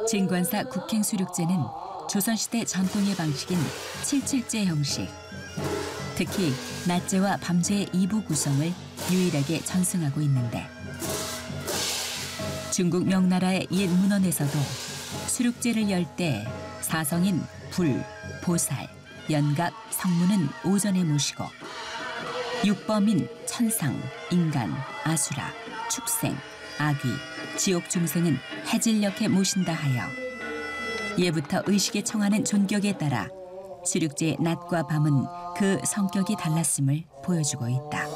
진관사 국행수륙제는 조선시대 전통의 방식인 칠칠제 형식. 특히 낮제와 밤제의 이부 구성을 유일하게 전승하고 있는데 중국 명나라의 옛 문헌에서도 수륙제를 열 때 사성인 불, 보살, 연각, 성문은 오전에 모시고 육범인 천상, 인간, 아수라, 축생, 아귀, 지옥 중생은 해질녘에 모신다 하여 예부터 의식에 청하는 존격에 따라 수륙제의 낮과 밤은 그 성격이 달랐음을 보여주고 있다.